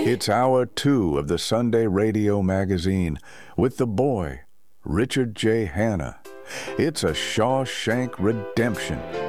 It's hour 2 of the Sunday Radio Magazine with the boy, Richard J. Hanna. It's a Shawshank Redemption